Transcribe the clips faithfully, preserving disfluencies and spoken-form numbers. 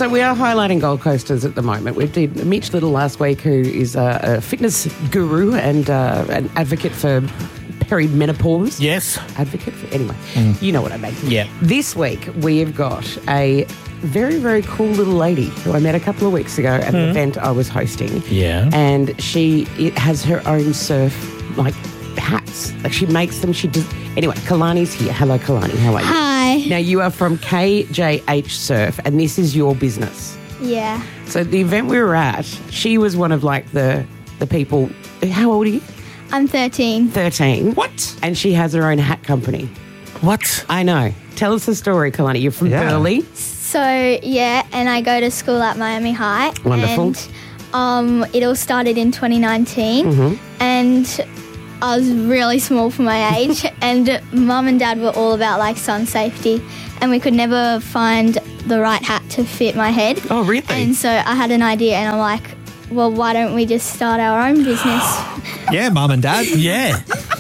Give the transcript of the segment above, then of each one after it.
So we are highlighting Gold Coasters at the moment. We did Mitch Little last week, who is a, a fitness guru and uh, an advocate for perimenopause. Yes. Advocate for, anyway, mm. you know what I mean. Yeah. This week we have got a very, very cool little lady who I met a couple of weeks ago at mm. an event I was hosting. Yeah. And she it has her own surf, like, hats. Like, she makes them. She does. Anyway, Kalani's here. Hello, Kalani. How are you? Hi. Now, you are from K J H Surf, and this is your business. Yeah. So the event we were at, she was one of, like, the the people. How old are you? I'm thirteen. thirteen. What? And she has her own hat company. What? I know. Tell us the story, Kalani. You're from Yeah. Burleigh. So, yeah, and I go to school at Miami High. Wonderful. And um, it all started in twenty nineteen. Mm-hmm. And I was really small for my age. And Mum and Dad were all about, like, sun safety. And we could never find the right hat to fit my head. Oh, really? And so I had an idea, and I'm like, well, why don't we just start our own business? Yeah, Mum and Dad. Yeah.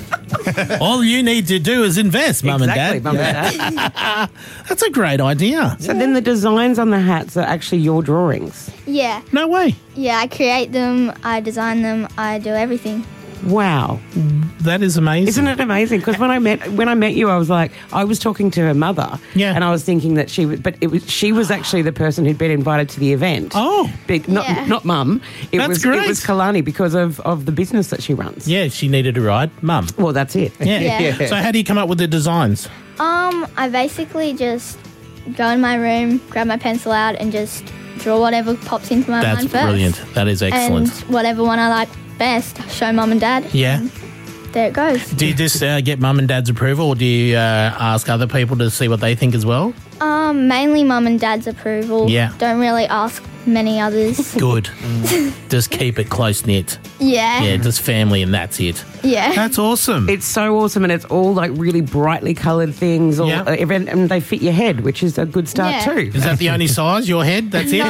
All you need to do is invest, Mum exactly, and Dad. Mum and Dad. That's a great idea. So then the designs on the hats are actually your drawings. Yeah. No way. Yeah, I create them, I design them, I do everything. Wow. That is amazing. Isn't it amazing? Because when I met when I met you, I was like, I was talking to her mother, Yeah. and I was thinking that she, was, but it was she was actually the person who'd been invited to the event. Oh. But not Yeah. not Mum. It That's was great. it was Kalani because of, of the business that she runs. Yeah, she needed a ride. Mum. Well, that's it. Yeah. Yeah. So how do you come up with the designs? Um, I basically just go in my room, grab my pencil out, and just draw whatever pops into my That's mind first. brilliant. That is excellent. And whatever one I like best, show Mum and Dad. Yeah. and there it goes. Do you just uh, get Mum and Dad's approval, or do you uh, ask other people to see what they think as well? Um, mainly Mum and Dad's approval. Yeah. Don't really ask many others. Good. Just keep it close-knit. Yeah. Yeah, just family and that's it. Yeah. That's awesome. It's so awesome, and it's all like really brightly coloured things, all, Yeah. uh, every- and they fit your head, which is a good start Yeah. too. Is that the only size, your head? That's it?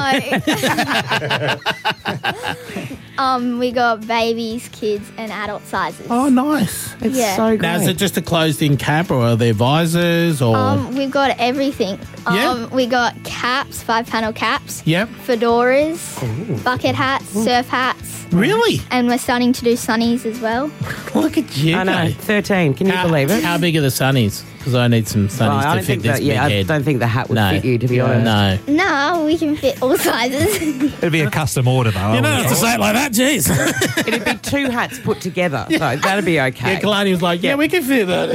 No. um, we got babies, kids, and adult sizes. Oh, nice. It's Yeah. so great. Now, is it just a closed-in cap, or are there visors, or... Um, we've got everything. Um, Yeah. we got caps, five-panel caps. Yep. Fedoras, bucket hats, surf hats, Really? and we're starting to do sunnies as well. Look at you. I know, thirteen. Can you How, believe it? how big are the sunnies? Because I need some sunnies Well, I to don't fit think this that. big Yeah, I head. don't think the hat would no. fit you, to be honest. No. No, we can fit all sizes. It'd be a custom order, though. You don't have to say it like that, jeez. It'd be two hats put together, so that'd be okay. Yeah, Kalani was like, yeah, we can fit that.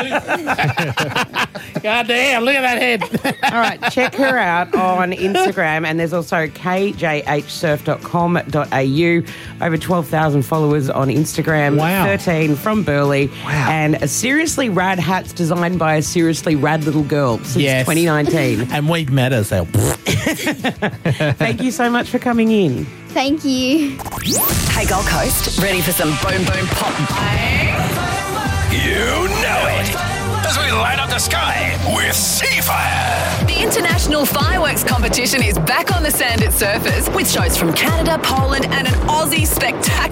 God damn, look at that head. All right, check her out on Instagram, and there's also k j h surf dot com dot a u. Over twelve thousand followers on Instagram. Wow. thirteen from Burleigh. Wow. And a seriously rad hats designed by a seriously rad little girl since Yes. twenty nineteen. And we've met ourselves. Thank you so much for coming in. Thank you. Hey Gold Coast, ready for some boom boom pop bang? You know it. As we light up the sky with Seafire. The International Fireworks Competition is back on the sand at Surfers with shows from Canada, Poland and an Aussie spectacular